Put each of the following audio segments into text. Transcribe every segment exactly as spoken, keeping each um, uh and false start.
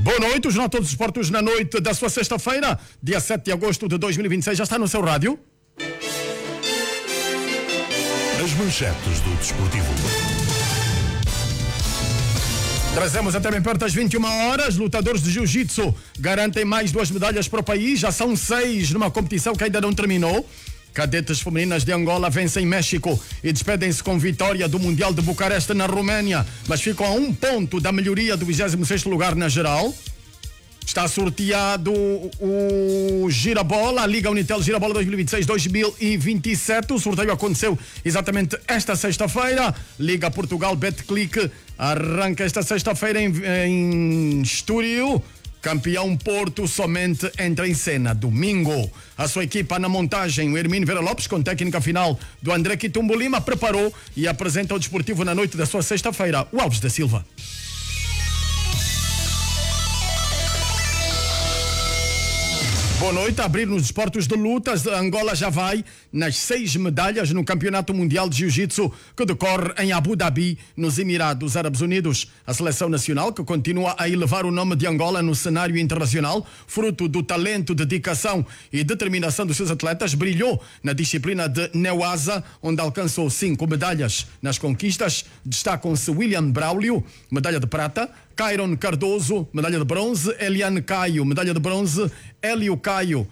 Boa noite, o Jornal Todos os Esportes na noite da sua sexta-feira, dia sete de agosto de dois mil e vinte e seis, já está no seu rádio? As manchetes do desportivo. Trazemos até bem perto das vinte e uma horas. Lutadores de jiu-jitsu garantem mais duas medalhas para o país. Já são seis numa competição que ainda não terminou. Cadetes femininas de Angola vencem México e despedem-se com vitória do Mundial de Bucareste na Roménia, mas ficam a um ponto da melhoria do vigésimo sexto lugar na geral. Está sorteado o Girabola, a Liga Unitel Girabola dois mil e vinte e seis dois mil e vinte e sete. O sorteio aconteceu exatamente esta sexta-feira. Liga Portugal Betclic arranca esta sexta-feira em, em Estoril. Campeão Porto somente entra em cena domingo. A sua equipa na montagem, o Hermínio Vera Lopes, com técnica final do André Quitumbo Lima, preparou e apresenta o desportivo na noite da sua sexta-feira, o Alves da Silva. Boa noite. A abrir nos esportes de lutas, Angola já vai nas seis medalhas no Campeonato Mundial de Jiu-Jitsu que decorre em Abu Dhabi, nos Emirados Árabes Unidos. A seleção nacional, que continua a elevar o nome de Angola no cenário internacional, fruto do talento, dedicação e determinação dos seus atletas, brilhou na disciplina de Neuasa, onde alcançou cinco medalhas. Nas conquistas, destacam-se William Braulio, medalha de prata, Cairon Cardoso, medalha de bronze, Eliane Caio, medalha de bronze, Hélio Caio,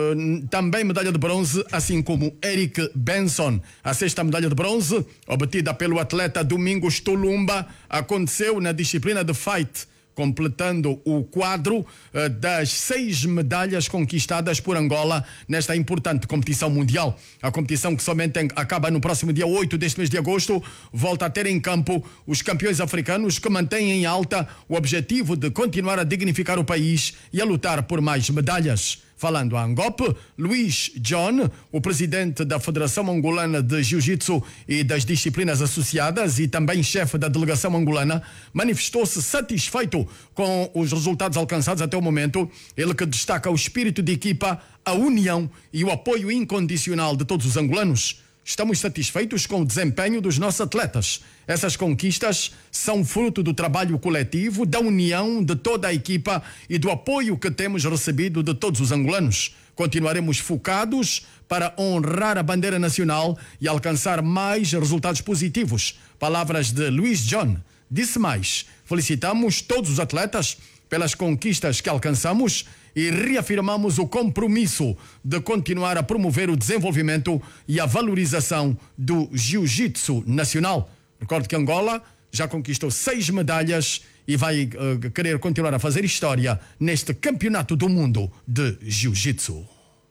também medalha de bronze, assim como Eric Benson. A sexta medalha de bronze, obtida pelo atleta Domingos Tulumba, aconteceu na disciplina de fight, completando o quadro uh, das seis medalhas conquistadas por Angola nesta importante competição mundial. A competição, que somente em, acaba no próximo dia oito deste mês de agosto, volta a ter em campo os campeões africanos, que mantêm em alta o objetivo de continuar a dignificar o país e a lutar por mais medalhas. Falando a Angope, Luís John, o presidente da Federação Angolana de Jiu-Jitsu e das disciplinas associadas e também chefe da delegação angolana, manifestou-se satisfeito com os resultados alcançados até o momento. Ele que destaca o espírito de equipa, a união e o apoio incondicional de todos os angolanos. Estamos satisfeitos com o desempenho dos nossos atletas. Essas conquistas são fruto do trabalho coletivo, da união de toda a equipa e do apoio que temos recebido de todos os angolanos. Continuaremos focados para honrar a bandeira nacional e alcançar mais resultados positivos. Palavras de Luís John. Disse mais: felicitamos todos os atletas pelas conquistas que alcançamos e reafirmamos o compromisso de continuar a promover o desenvolvimento e a valorização do jiu-jitsu nacional. Recordo que Angola já conquistou seis medalhas e vai uh, querer continuar a fazer história neste Campeonato do Mundo de Jiu-Jitsu.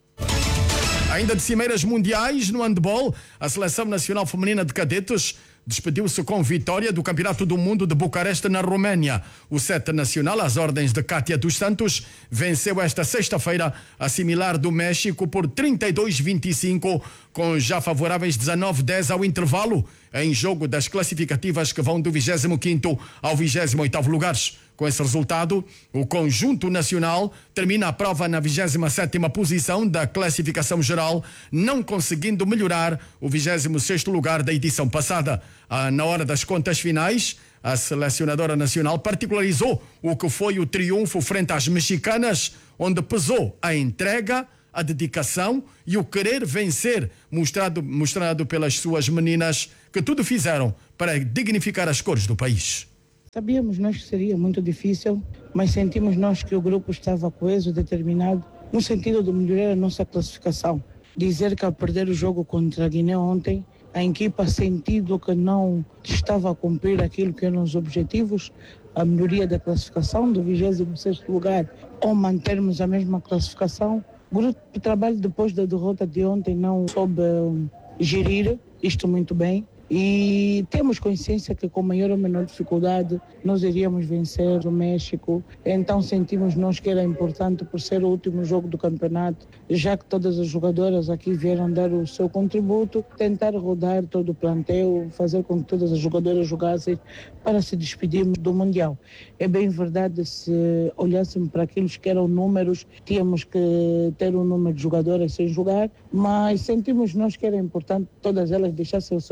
Ainda de cimeiras mundiais no handball, a Seleção Nacional Feminina de Cadetes despediu-se com vitória do Campeonato do Mundo de Bucareste na Roménia. O sete nacional, às ordens de Cátia dos Santos, venceu esta sexta-feira a similar do México por trinta e dois a vinte e cinco, com já favoráveis dezanove a dez ao intervalo, em jogo das classificativas que vão do vigésimo quinto ao vigésimo oitavo lugares. Com esse resultado, o conjunto nacional termina a prova na vigésima sétima posição da classificação geral, não conseguindo melhorar o vigésimo sexto lugar da edição passada. Ah, na hora das contas finais, a selecionadora nacional particularizou o que foi o triunfo frente às mexicanas, onde pesou a entrega, a dedicação e o querer vencer, mostrado, mostrado pelas suas meninas, que tudo fizeram para dignificar as cores do país. Sabíamos nós que seria muito difícil, mas sentimos nós que o grupo estava coeso, determinado, no sentido de melhorar a nossa classificação. Dizer que ao perder o jogo contra a Guiné ontem, a equipa sentido que não estava a cumprir aquilo que eram os objetivos, a melhoria da classificação do vigésimo sexto lugar, ou mantermos a mesma classificação. O grupo de trabalho, depois da derrota de ontem, não soube uh, gerir isto muito bem. E temos consciência que com maior ou menor dificuldade nós iríamos vencer o México. Então sentimos nós que era importante, por ser o último jogo do campeonato, já que todas as jogadoras aqui vieram dar o seu contributo, tentar rodar todo o plantel, fazer com que todas as jogadoras jogassem para se despedirmos do Mundial. É bem verdade, se olhássemos para aqueles que eram números, tínhamos que ter um número de jogadoras sem jogar, mas sentimos nós que era importante todas elas deixassem o seu contributo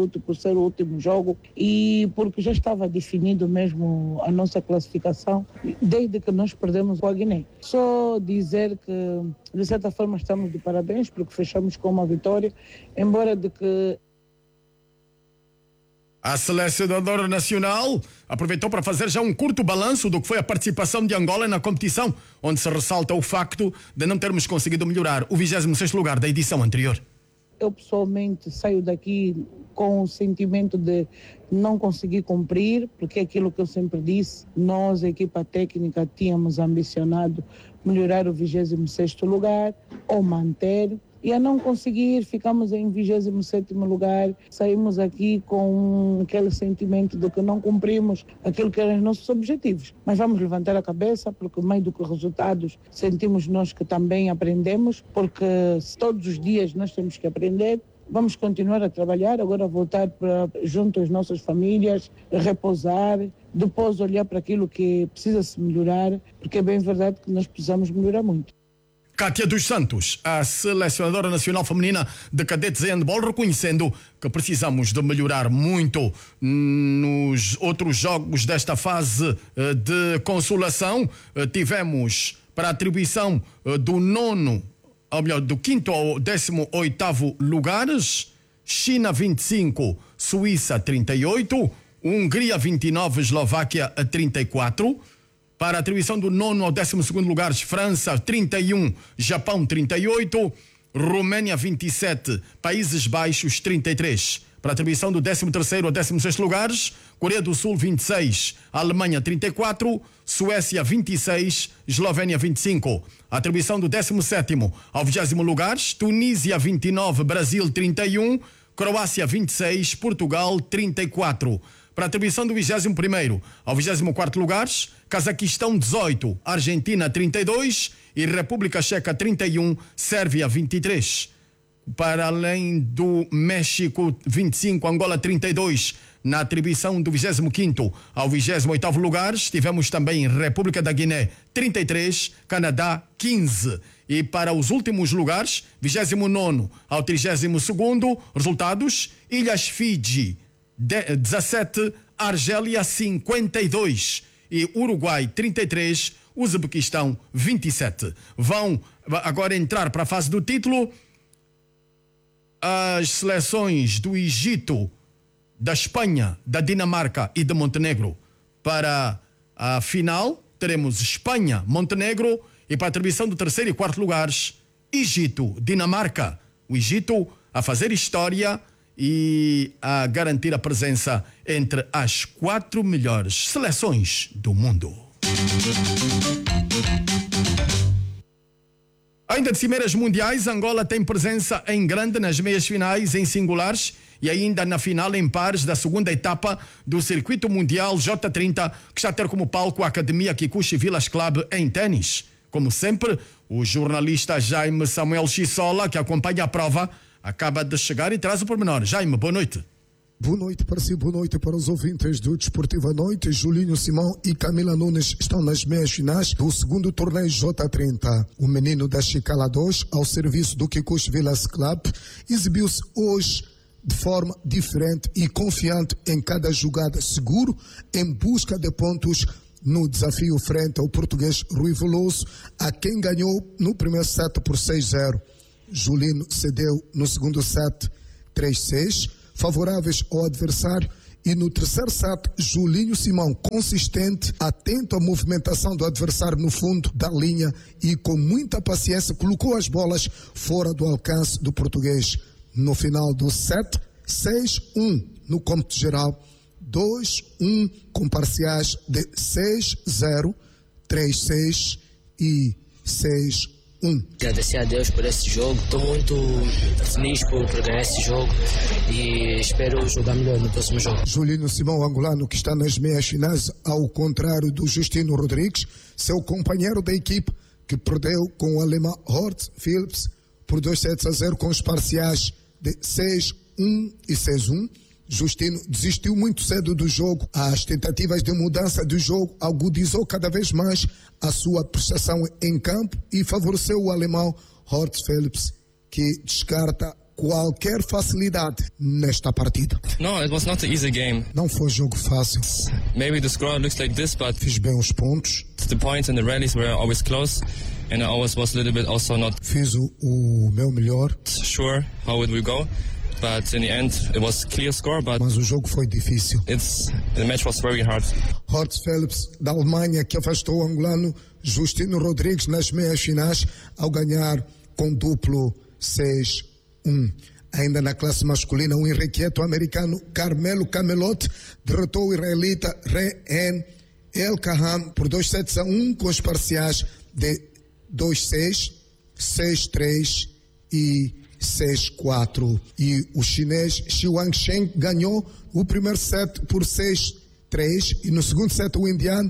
Djibouti por ser o último jogo e porque já estava definido mesmo a nossa classificação desde que nós perdemos com a Guiné. Só dizer que, de certa forma, estamos de parabéns porque fechamos com uma vitória, embora de que a selecionadora nacional aproveitou para fazer já um curto balanço do que foi a participação de Angola na competição, onde se ressalta o facto de não termos conseguido melhorar o vigésimo sexto lugar da edição anterior. Eu pessoalmente saio daqui com o sentimento de não conseguir cumprir, porque é aquilo que eu sempre disse, nós, a equipa técnica, tínhamos ambicionado melhorar o vigésimo sexto lugar ou manter. E a não conseguir, ficamos em vigésimo sétimo lugar, saímos aqui com aquele sentimento de que não cumprimos aquilo que eram os nossos objetivos. Mas vamos levantar a cabeça, porque mais do que resultados, sentimos nós que também aprendemos, porque todos os dias nós temos que aprender. Vamos continuar a trabalhar, agora voltar para, junto às nossas famílias, repousar, depois olhar para aquilo que precisa se melhorar, porque é bem verdade que nós precisamos melhorar muito. Kátia dos Santos, a selecionadora nacional feminina de cadetes em handball, reconhecendo que precisamos de melhorar muito nos outros jogos desta fase de consolação. Tivemos para a atribuição do nono, ou melhor, do quinto ao décimo oitavo lugares, China vinte e cinco, Suíça trinta e oito, Hungria vinte e nove, Eslováquia trinta e quatro. Para a atribuição do nono ao décimo segundo lugares, França trinta e um, Japão trinta e oito, Roménia vinte e sete, Países Baixos trinta e três. Para a atribuição do décimo terceiro ao décimo sexto lugares, Coreia do Sul vinte e seis, Alemanha trinta e quatro, Suécia vinte e seis, Eslovénia vinte e cinco. A atribuição do décimo sétimo ao vigésimo lugares, Tunísia vinte e nove, Brasil trinta e um, Croácia vinte e seis, Portugal trinta e quatro. Para a atribuição do vigésimo primeiro ao vigésimo quarto lugares, Cazaquistão dezoito, Argentina trinta e dois e República Checa trinta e um, Sérvia vinte e três. Para além do México vinte e cinco, Angola trinta e dois. Na atribuição do vigésimo quinto ao vigésimo oitavo lugares, tivemos também República da Guiné trinta e três, Canadá quinze. E para os últimos lugares, vigésimo nono ao trigésimo segundo, resultados: Ilhas Fiji dezassete, Argélia cinquenta e dois e Uruguai trinta e três, Uzbequistão vinte e sete. Vão agora entrar para a fase do título as seleções do Egito, da Espanha, da Dinamarca e de Montenegro. Para a final teremos Espanha, Montenegro, e para a atribuição do terceiro e quarto lugares, Egito, Dinamarca. O Egito a fazer história e a garantir a presença entre as quatro melhores seleções do mundo. Ainda de cimeiras mundiais, Angola tem presença em grande nas meias finais em singulares e ainda na final em pares da segunda etapa do Circuito Mundial J trinta, que está a ter como palco a Academia Kikuchi Village Club em ténis. Como sempre, o jornalista Jaime Samuel Chissola, que acompanha a prova, acaba de chegar e traz o pormenor. Jaime, boa noite. Boa noite para si, boa noite para os ouvintes do Desportivo à Noite. Julinho Simão e Camila Nunes estão nas meias finais do segundo torneio J trinta. O menino da Chicala dois, ao serviço do Kikuchi Village Club, exibiu-se hoje de forma diferente e confiante em cada jogada, seguro em busca de pontos no desafio frente ao português Rui Veloso, a quem ganhou no primeiro set por seis a zero. Julino cedeu no segundo set três a seis, favoráveis ao adversário, e no terceiro set, Julinho Simão, consistente, atento à movimentação do adversário no fundo da linha e com muita paciência colocou as bolas fora do alcance do português. No final do set, seis a um no cômputo geral, dois a um com parciais de seis a zero, três a seis e seis a um. Um. Agradecer a Deus por esse jogo, estou muito feliz por, por ganhar esse jogo e espero jogar melhor no próximo jogo. Julinho Simão, angolano, que está nas meias finais, ao contrário do Justino Rodrigues, seu companheiro da equipe, que perdeu com o alemão Horst Phillips por dois sets a zero com os parciais de seis a um e seis a um. Justino desistiu muito cedo do jogo. As tentativas de mudança do jogo agudizou cada vez mais a sua prestação em campo e favoreceu o alemão Horst Phillips, que descarta qualquer facilidade nesta partida. No, it was not an easy game. Não foi jogo fácil. Maybe the score looks like this, but Fiz bem os pontos. the points and the rallies were always close, and I always was a little bit also not Fiz o, o meu melhor, sure how it will go. But in the end, it was clear score, but mas o jogo foi difícil. it's the match was very hard. Horst Phillips, da Alemanha, que afastou o angolano Justino Rodrigues nas meias finais ao ganhar com duplo seis a um. Ainda na classe masculina, o irrequieto americano Carmelo Camelote derrotou o israelita Re'en El-Kaham por dois sets a um com os parciais de dois seis, seis três e seis quatro. E o chinês Xi Wangsheng ganhou o primeiro set por seis três e no segundo set o indiano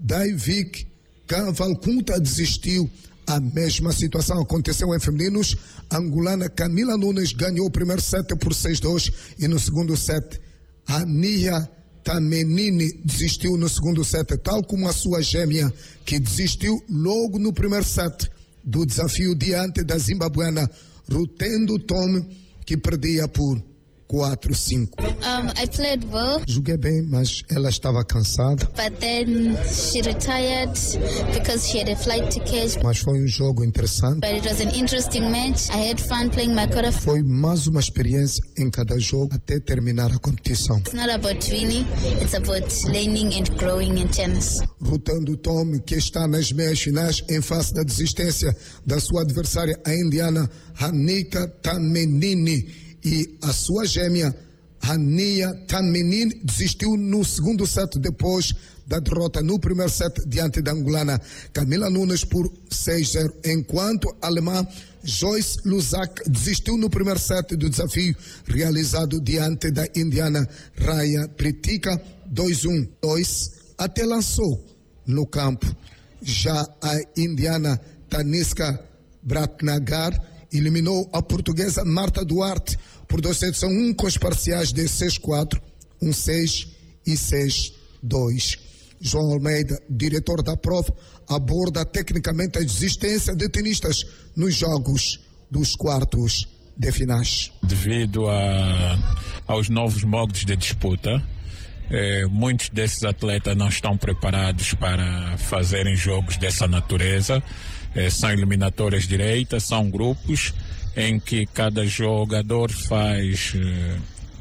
Daivik Kavalkunta desistiu. A mesma situação aconteceu em femininos. A angolana Camila Nunes ganhou o primeiro set por seis dois e no segundo set a Nia Tamenini desistiu no segundo set, tal como a sua gêmea, que desistiu logo no primeiro set do desafio diante da zimbabuana Rutendo Tom, que perdia por quatro cinco. Um, I played well. Joguei bem, mas ela estava cansada. But then she retired because she had a flight to catch. Mas foi um jogo interessante. But it was an interesting match. I had fun playing my quarter. Foi mais uma experiência em cada jogo até terminar a competição. It's not about winning, it's about learning and growing in tennis. Rutando Tom, que está nas meias finais em face da desistência da sua adversária, a indiana Hanika Tamenini, e a sua gêmea Hania Tamenini desistiu no segundo set depois da derrota no primeiro set diante da angolana Camila Nunes por seis a zero, enquanto a alemã Joyce Luzak desistiu no primeiro set do desafio realizado diante da indiana Raya Pritika dois a um. Joyce até lançou no campo. Já a indiana Taniska Bratnagar eliminou a portuguesa Marta Duarte por dois sets a um com os parciais de seis quatro, um seis e seis dois. João Almeida, diretor da prova, aborda tecnicamente a existência de tenistas nos jogos dos quartos de finais. Devido a, aos novos modos de disputa, eh, muitos desses atletas não estão preparados para fazerem jogos dessa natureza. Eh, são eliminatórias direitas, são grupos em que cada jogador faz eh,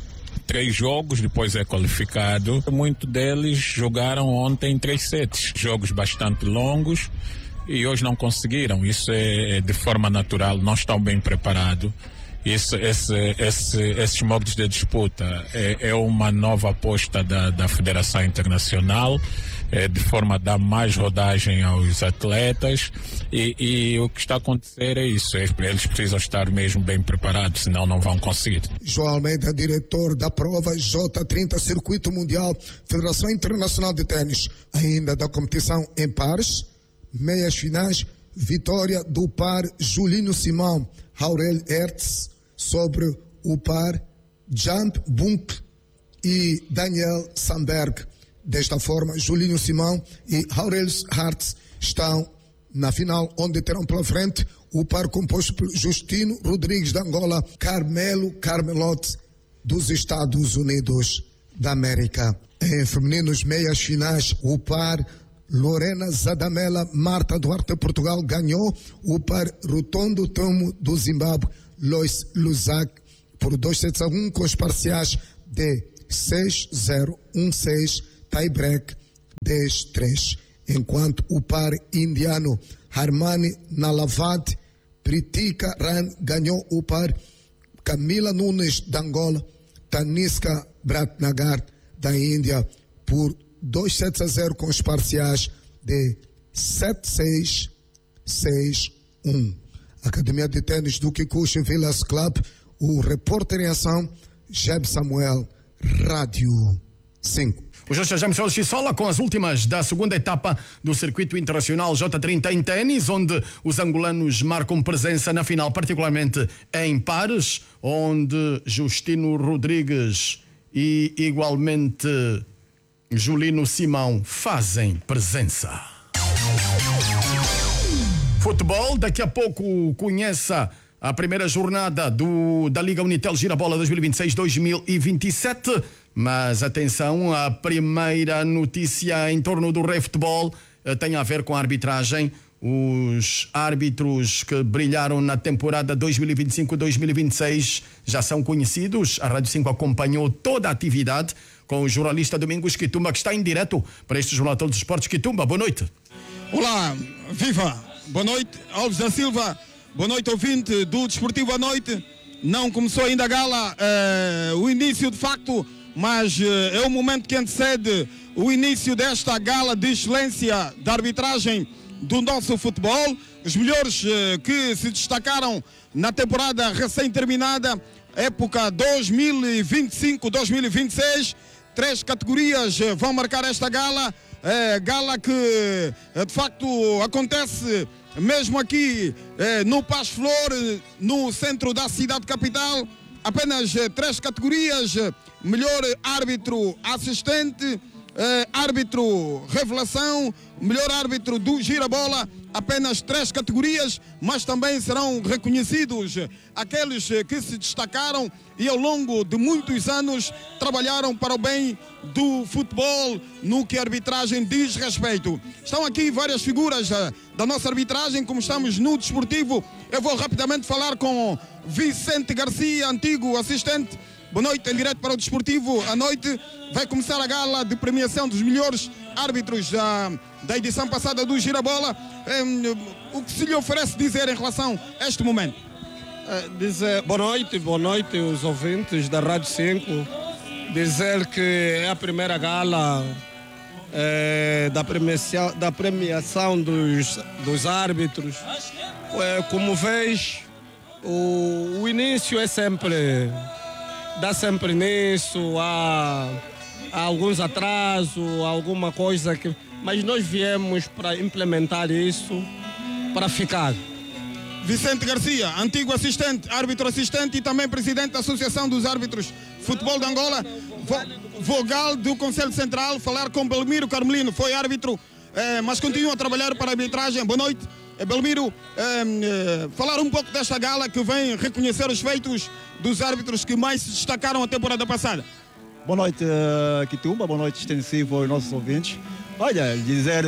três jogos, depois é qualificado. Muitos deles jogaram ontem três sets, jogos bastante longos, e hoje não conseguiram. Isso é de forma natural, não estão bem preparados. Isso, esse, esse, esses modos de disputa é, é uma nova aposta da, da Federação Internacional, é, de forma a dar mais rodagem aos atletas, e, e o que está a acontecer é isso, é, eles precisam estar mesmo bem preparados, senão não vão conseguir. João Almeida, diretor da prova J trinta Circuito Mundial, Federação Internacional de Tênis. Ainda da competição em pares, meias finais, vitória do par Julinho Simão, Aurel Hertz sobre o par Jump Bunk e Daniel Sandberg. Desta forma, Julinho Simão e Aurel Hertz estão na final, onde terão pela frente o par composto por Justino Rodrigues da Angola, Carmelo Carmelote dos Estados Unidos da América. Em femininos meias finais, o par Lorena Zadamela Marta Duarte de Portugal ganhou o par Rutondo Tomo do Zimbábue, Lois Luzak, por dois sets a um com os parciais de seis zero, um seis, tie-break dez três. Enquanto o par indiano Harmani Nalavad Pritika Ran ganhou o par Camila Nunes da Angola, Taniska Bratnagar da Índia por dois sets a zero com os parciais de sete seis, seis um. Academia de Tênis do Kikuchi Villas Club, o repórter em ação, Jeb Samuel, Rádio cinco. Hoje estejamos ao Xissola com as últimas da segunda etapa do Circuito Internacional J trinta em ténis, onde os angolanos marcam presença na final, particularmente em pares, onde Justino Rodrigues e igualmente Julino Simão fazem presença. Futebol, daqui a pouco conheça a primeira jornada do, da Liga Unitel Girabola dois mil e vinte e seis dois mil e vinte e sete. Mas atenção, a primeira notícia em torno do Rei Futebol tem a ver com a arbitragem. Os árbitros que brilharam na temporada dois mil e vinte e cinco dois mil e vinte e seis já são conhecidos. A Rádio cinco acompanhou toda a atividade com o jornalista Domingos Quitumba, que está em direto para este Jornal dos Esportes. Quitumba, boa noite. Olá, viva! Boa noite, Alves da Silva. Boa noite, ouvinte do Desportivo à Noite. Não começou ainda a gala, eh, o início de facto, mas eh, é o momento que antecede o início desta gala de excelência da arbitragem do nosso futebol. Os melhores eh, que se destacaram na temporada recém-terminada, época dois mil e vinte e cinco dois mil e vinte e seis. Três categorias eh, vão marcar esta gala. Eh, gala que eh, de facto acontece mesmo aqui eh, no Paz Flor, no centro da cidade capital. Apenas eh, três categorias: melhor árbitro assistente, eh, árbitro revelação, melhor árbitro do Girabola. Apenas três categorias, mas também serão reconhecidos aqueles que se destacaram e ao longo de muitos anos trabalharam para o bem do futebol no que a arbitragem diz respeito. Estão aqui várias figuras da nossa arbitragem, como estamos no Desportivo. Eu vou rapidamente falar com Vicente Garcia, antigo assistente. Boa noite, em direto para o Desportivo à Noite. Vai começar a gala de premiação dos melhores árbitros da, da edição passada do Girabola. Um, o que se lhe oferece dizer em relação a este momento? Uh, dizer boa noite, boa noite os ouvintes da Rádio cinco. Dizer que é a primeira gala é, da premiação, da premiação dos, dos árbitros. É, como vês, o, o início é sempre... dá sempre nisso, há, há alguns atrasos, alguma coisa que... Mas nós viemos para implementar isso, para ficar. Vicente Garcia, antigo assistente, árbitro assistente e também presidente da Associação dos Árbitros de Futebol de Angola, vogal do Conselho Central, falar com Belmiro Carmelino, foi árbitro, eh, mas continua a trabalhar para a arbitragem. Boa noite, eh, Belmiro. Eh, eh, falar um pouco desta gala que vem reconhecer os feitos dos árbitros que mais se destacaram a temporada passada. Boa noite, uh, Quitumba, boa noite extensivo aos nossos ouvintes. Olha, dizer uh,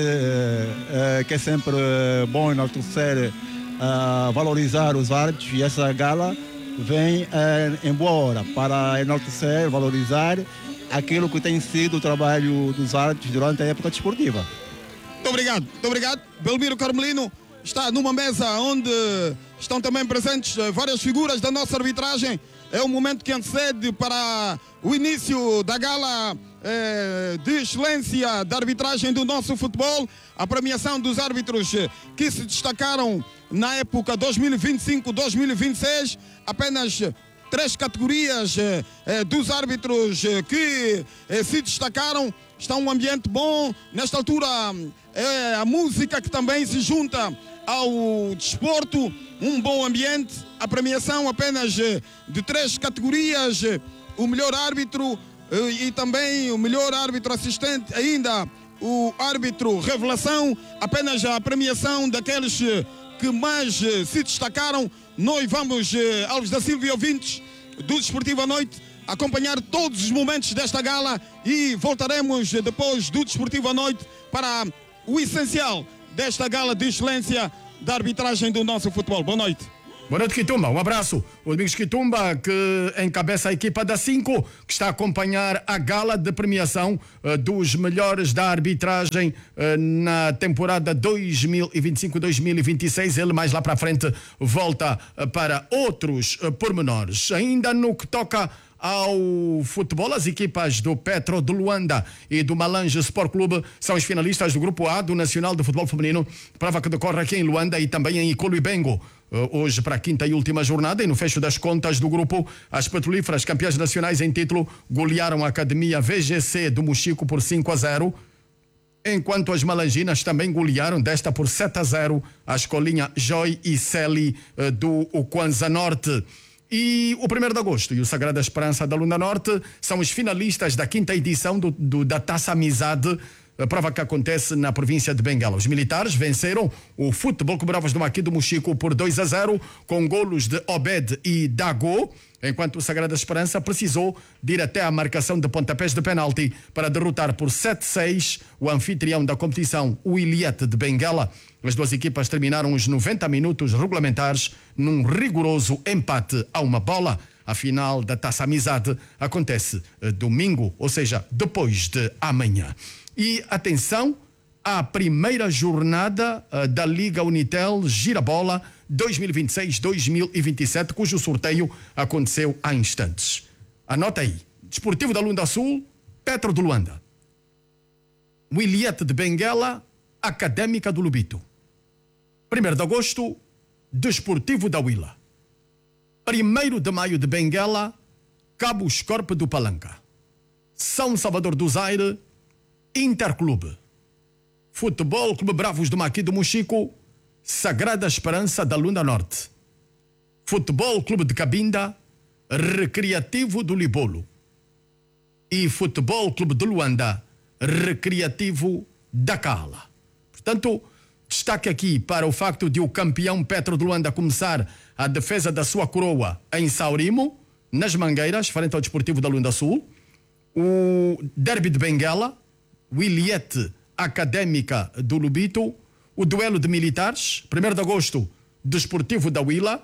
uh, que é sempre uh, bom enaltecer, uh, valorizar os árbitros, e essa gala vem uh, em boa hora para enaltecer, valorizar aquilo que tem sido o trabalho dos árbitros durante a época desportiva. Muito obrigado, muito obrigado. Belmiro Carmelino está numa mesa onde estão também presentes várias figuras da nossa arbitragem. É o momento que antecede para o início da gala eh, de excelência da arbitragem do nosso futebol, a premiação dos árbitros que se destacaram na época dois mil e vinte e cinco dois mil e vinte e seis. Apenas três categorias eh, dos árbitros que eh, se destacaram. Está um ambiente bom. Nesta altura, é a música que também se junta ao desporto, um bom ambiente. A premiação apenas de três categorias: o melhor árbitro e também o melhor árbitro assistente, ainda o árbitro revelação. Apenas a premiação daqueles que mais se destacaram. Nós vamos, Alves da Silva e ouvintes do Desportivo à Noite, acompanhar todos os momentos desta gala e voltaremos depois do Desportivo à Noite para o essencial desta gala de excelência da arbitragem do nosso futebol. Boa noite. Boa noite, Quitumba. Um abraço. O Domingos Quitumba, que encabeça a equipa da cinco, que está a acompanhar a gala de premiação uh, dos melhores da arbitragem uh, na temporada dois mil e vinte e cinco dois mil e vinte e seis. Ele mais lá para a frente volta uh, para outros uh, pormenores. Ainda no que toca ao futebol, as equipas do Petro de Luanda e do Malange Sport Clube são os finalistas do Grupo A do Nacional de Futebol Feminino, prova que decorre aqui em Luanda e também em Icoluibengo. Hoje para a quinta e última jornada, e no fecho das contas do grupo, as petrolíferas campeãs nacionais em título golearam a Academia V G C do Mochico por cinco a zero, enquanto as malanginas também golearam desta por sete a zero a escolinha Joy e Celi do Kwanza Norte. E o primeiro de agosto e o Sagrada Esperança da Lunda Norte são os finalistas da quinta edição do, do, da Taça Amizade a prova que acontece na província de Benguela. Os militares venceram o Futebol Clube Bravos do Maqui do Mochico por dois a zero, com golos de Obed e Dago, enquanto o Sagrada Esperança precisou de ir até a marcação de pontapés de penalti para derrotar por sete a seis o anfitrião da competição, o Iliete de Benguela. As duas equipas terminaram os noventa minutos regulamentares num rigoroso empate a uma bola. A final da Taça Amizade acontece eh, domingo, ou seja, depois de amanhã. E atenção à primeira jornada uh, da Liga Unitel Girabola dois mil e vinte e seis dois mil e vinte e sete, cujo sorteio aconteceu há instantes. Anota aí: Desportivo da Lunda Sul, Petro de Luanda, Iliete de Benguela, Académica do Lubito. primeiro de agosto, Desportivo da Huila. primeiro de maio de Benguela, Cabo Escorpe do Palanca. São Salvador do Zaire, Interclube. Futebol Clube Bravos do Maqui do Mochico, Sagrada Esperança da Lunda Norte. Futebol Clube de Cabinda, Recreativo do Libolo. E Futebol Clube de Luanda, Recreativo da Cala. Portanto, destaque aqui para o facto de o campeão Petro de Luanda começar a defesa da sua coroa em Saurimo, nas Mangueiras, frente ao Desportivo da Lunda Sul. O Derby de Benguela, o Iliete Académica do Lubito, o duelo de militares, primeiro de agosto, Desportivo da Huila,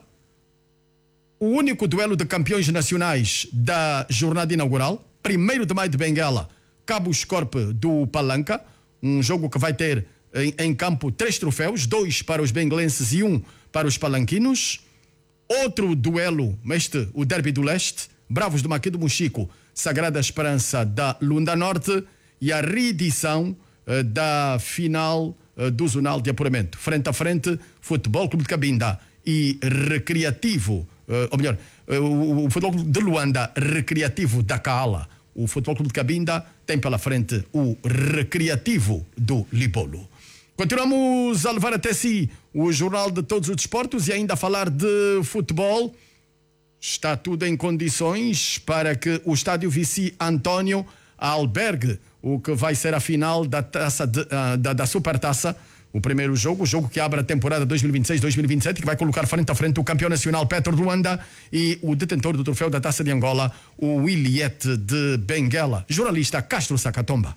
o único duelo de campeões nacionais da jornada inaugural, primeiro de maio de Benguela, Cabo Escorpe do Palanca, um jogo que vai ter em, em campo três troféus, dois para os benguelenses e um para os palanquinos. Outro duelo, este, o Derby do Leste, Bravos do Maqui do Mochico, Sagrada Esperança da Lunda Norte, e a reedição uh, da final uh, do Zonal de Apuramento. Frente a frente, Futebol Clube de Cabinda e Recreativo, uh, ou melhor, uh, o, o Futebol Clube de Luanda, Recreativo da Cala. O Futebol Clube de Cabinda tem pela frente o Recreativo do Libolo. Continuamos a levar até si o jornal de todos os desportos e ainda a falar de futebol. Está tudo em condições para que o estádio Vici António albergue o que vai ser a final da, taça de, uh, da, da Supertaça, o primeiro jogo, o jogo que abre a temporada dois mil e vinte e seis dois mil e vinte e sete, que vai colocar frente a frente o campeão nacional Petro de Luanda e o detentor do troféu da Taça de Angola, o Iliete de Benguela. Jornalista Castro Sacatomba.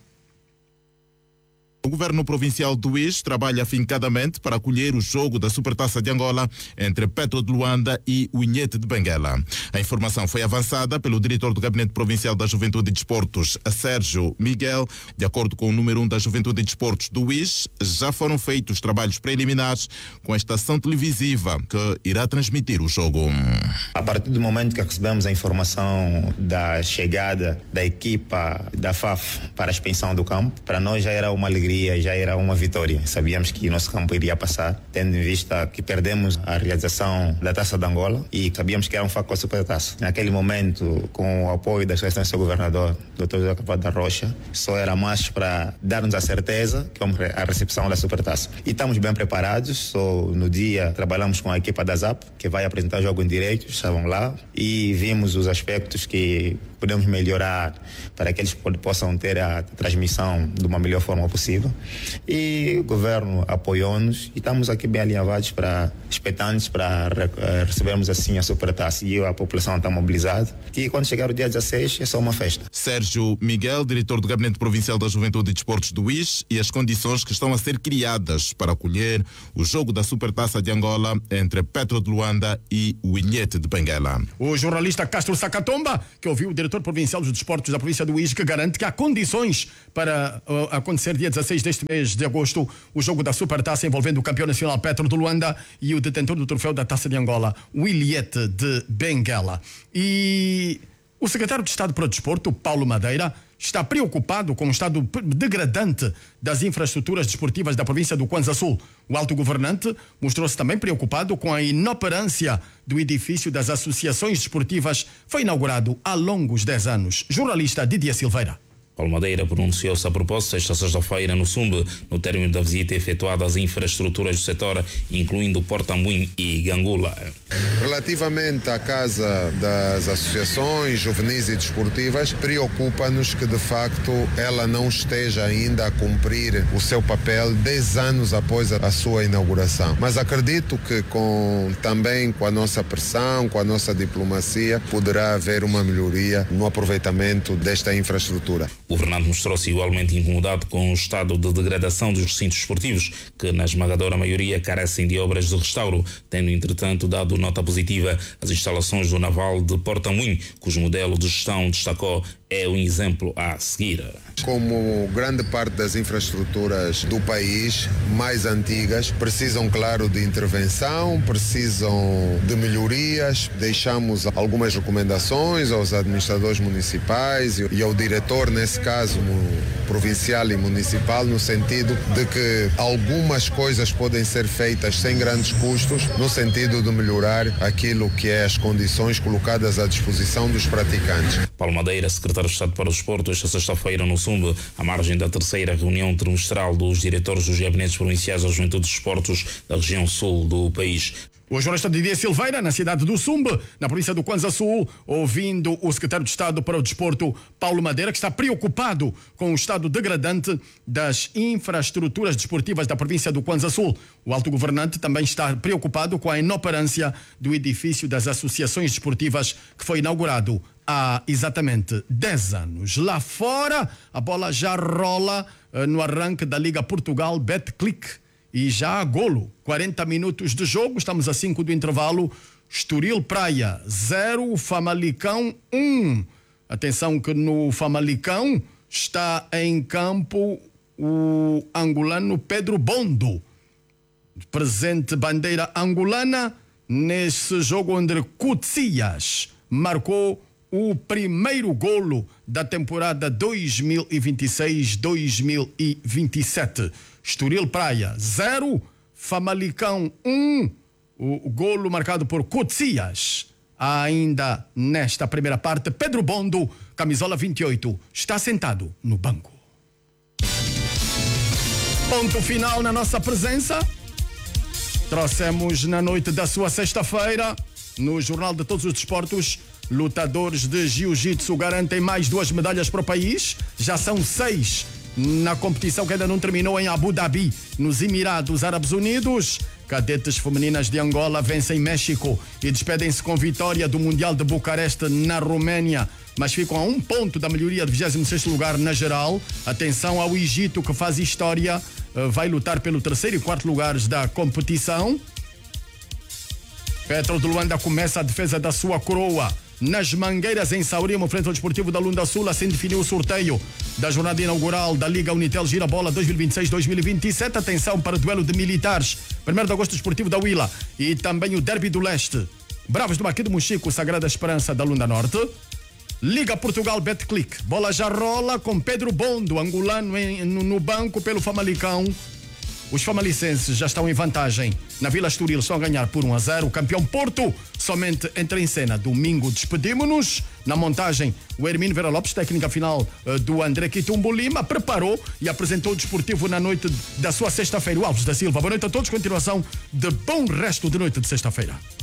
O governo provincial do Uís trabalha afincadamente para acolher o jogo da Supertaça de Angola entre Petro de Luanda e o Iliete de Benguela. A informação foi avançada pelo diretor do Gabinete Provincial da Juventude e Desportos, Sérgio Miguel. De acordo com o número um da Juventude e Desportos do Uís, já foram feitos trabalhos preliminares com a estação televisiva que irá transmitir o jogo. A partir do momento que recebemos a informação da chegada da equipa da F A F para a expansão do campo, para nós já era uma alegria, já era uma vitória. Sabíamos que nosso campo iria passar, tendo em vista que perdemos a realização da Taça de Angola e sabíamos que era um fato com a Supertaça. Naquele momento, com o apoio da Sua Excelência Governador, doutor José Carvalho da Rocha, só era mais para dar-nos a certeza que vamos a recepção da Supertaça. E estamos bem preparados. Só no dia trabalhamos com a equipa da ZAP, que vai apresentar o jogo em direito, estavam lá, e vimos os aspectos que podemos melhorar para que eles possam ter a transmissão de uma melhor forma possível. E o governo apoiou-nos e estamos aqui bem alinhavados, para, expectantes para uh, recebermos assim a Supertaça. E a população está mobilizada. E quando chegar o dia dezesseis é só uma festa. Sérgio Miguel, diretor do Gabinete Provincial da Juventude e Desportos do Uís, e as condições que estão a ser criadas para acolher o jogo da Supertaça de Angola entre Petro de Luanda e o Iliete de Benguela. O jornalista Castro Sacatomba, que ouviu o diretor provincial dos desportos da província do Uís, que garante que há condições para uh, acontecer dia dezesseis deste mês de agosto o jogo da Supertaça envolvendo o campeão nacional Petro de Luanda e o detentor do troféu da Taça de Angola, o Iliete de Benguela. E o secretário de Estado para o Desporto, Paulo Madeira, está preocupado com o estado degradante das infraestruturas desportivas da província do Kwanza Sul. O alto governante mostrou-se também preocupado com a inoperância do edifício das associações desportivas, foi inaugurado há longos dez anos. Jornalista Didier Silveira. Palmadeira pronunciou-se a propósito esta sexta-feira no Sumbe, no término da visita efetuada às infraestruturas do setor, incluindo Portambuim e Gangula. Relativamente à Casa das Associações Juvenis e Desportivas, preocupa-nos que, de facto, ela não esteja ainda a cumprir o seu papel dez anos após a sua inauguração. Mas acredito que com, também com a nossa pressão, com a nossa diplomacia, poderá haver uma melhoria no aproveitamento desta infraestrutura. O governante mostrou-se igualmente incomodado com o estado de degradação dos recintos esportivos, que na esmagadora maioria carecem de obras de restauro, tendo entretanto dado nota positiva às instalações do Naval de Portambuim, cujo modelo de gestão destacou é um exemplo a seguir. Como grande parte das infraestruturas do país, mais antigas, precisam, claro, de intervenção, precisam de melhorias. Deixamos algumas recomendações aos administradores municipais e ao diretor, nesse caso, provincial e municipal, no sentido de que algumas coisas podem ser feitas sem grandes custos, no sentido de melhorar aquilo que é as condições colocadas à disposição dos praticantes. Palmadeira, secretário de Estado para o Desporto, esta sexta-feira no Sumbe, à margem da terceira reunião trimestral dos diretores dos gabinetes provinciais da Juventude dos Desportos da região sul do país. O jornalista Didier Silveira, na cidade do Sumbe, na província do Kwanza Sul, ouvindo o secretário de Estado para o Desporto, Paulo Madeira, que está preocupado com o estado degradante das infraestruturas desportivas da província do Kwanza Sul. O alto governante também está preocupado com a inoperância do edifício das associações desportivas, que foi inaugurado há exatamente dez anos. Lá fora, a bola já rola uh, no arranque da Liga Portugal Betclic. E já há golo, quarenta minutos de jogo, estamos a cinco do intervalo. Estoril Praia zero, Famalicão um. Atenção que no Famalicão está em campo o angolano Pedro Bondo, presente bandeira angolana, nesse jogo onde Cutsias marcou o primeiro golo da temporada dois mil e vinte e seis dois mil e vinte e sete. Estoril Praia zero, Famalicão um, o golo marcado por Cutsias. Ainda nesta primeira parte, Pedro Bondo, camisola vinte e oito, está sentado no banco. Ponto final na nossa presença. Trouxemos na noite da sua sexta-feira, no Jornal de Todos os Desportos, lutadores de jiu-jitsu garantem mais duas medalhas para o país. Já são seis na competição que ainda não terminou em Abu Dhabi, nos Emirados Árabes Unidos. Cadetes femininas de Angola vencem México e despedem-se com vitória do Mundial de Bucareste na Roménia, mas ficam a um ponto da melhoria de vigésimo sexto lugar na geral. Atenção ao Egito, que faz história, vai lutar pelo terceiro e quarto lugares da competição. Petro de Luanda começa a defesa da sua coroa nas Mangueiras, em Saurimo, frente ao Desportivo da Lunda Sul. Assim definiu o sorteio da jornada inaugural da Liga Unitel Girabola dois mil e vinte e seis dois mil e vinte e sete. Atenção para o duelo de militares, primeiro de agosto, Desportivo da Huila, e também o Derby do Leste, Bravos do Marquês de Mochico, Sagrada Esperança da Lunda Norte. Liga Portugal Betclic, bola já rola com Pedro Bondo, angolano, em, no, no banco pelo Famalicão. Os famalicenses já estão em vantagem. Na Vila Estoril estão a ganhar por um a zero. O campeão Porto somente entra em cena domingo. Despedimos-nos. Na montagem, o Hermínio Vera Lopes, técnica final uh, do André Quitumbo Lima, preparou e apresentou o Desportivo na noite da sua sexta-feira. O Alves da Silva. Boa noite a todos. Continuação de bom resto de noite de sexta-feira.